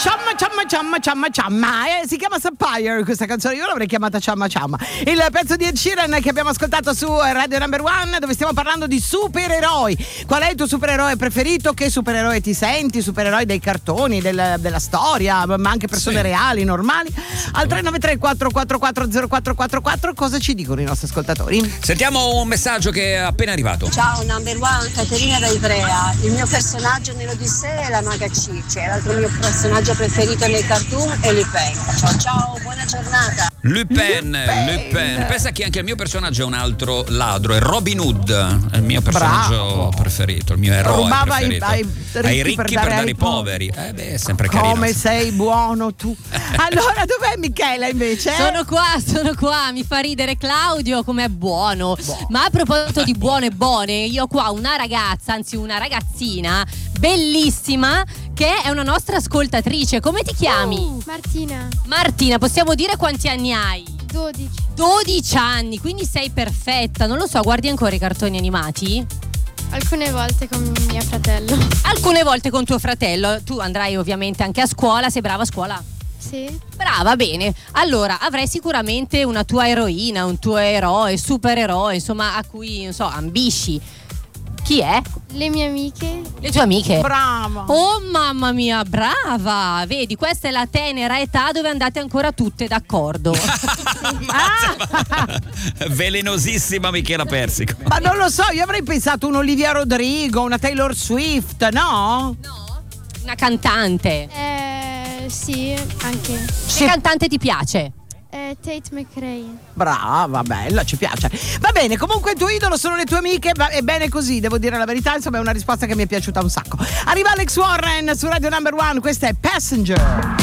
Ciamma. Si chiama Sapphire questa canzone, io l'avrei chiamata Ciamma. Il pezzo di Ed Sheeran che abbiamo ascoltato su Radio Number One, dove stiamo parlando di supereroi. Qual è il tuo supereroe preferito? Che supereroe ti senti? Supereroi dei cartoni, della storia, ma anche persone reali, normali. Al 393-444-0444 cosa ci dicono i nostri ascoltatori? Sentiamo un messaggio che è appena arrivato. Ciao Number One, Caterina da Ivrea. Il mio personaggio nell'Odissea è la maga Cice, l'altro mio personaggio preferito nei cartoon è Lupin. Ciao, buona giornata. Lupin. Pensa che anche il mio personaggio è un altro ladro, è Robin Hood, è il mio personaggio preferito, il mio eroe rubava preferito. ai ricchi per dare ai poveri. È sempre carino. Come sei buono tu. Allora dov'è Michela invece? Sono qua, mi fa ridere Claudio com'è buono. Ma a proposito di buone e buone, io qua una ragazza, anzi una ragazzina bellissima che è una nostra ascoltatrice. Come ti chiami? Martina, possiamo dire quanti anni hai? 12 anni, quindi sei perfetta. Non lo so, guardi ancora i cartoni animati? Alcune volte con mio fratello. Alcune volte con tuo fratello. Tu andrai ovviamente anche a scuola, sei brava a scuola? Sì. Brava, bene. Allora, avrai sicuramente una tua eroina, un tuo eroe, supereroe, insomma, a cui, non so, ambisci. Chi è? Le mie amiche. Le tue amiche? Brava. Oh mamma mia, brava. Vedi, questa è la tenera età dove andate ancora tutte d'accordo. Velenosissima Michela Persico. Ma non lo so, io avrei pensato un'Olivia Rodrigo, una Taylor Swift, no? No? Una cantante. Sì, anche. Che cantante ti piace? Tate McRae. Brava, bella, ci piace. Va bene, comunque il tuo idolo sono le tue amiche, è bene così, devo dire la verità, insomma è una risposta che mi è piaciuta un sacco. Arriva Alex Warren su Radio Number One, questa è Passenger.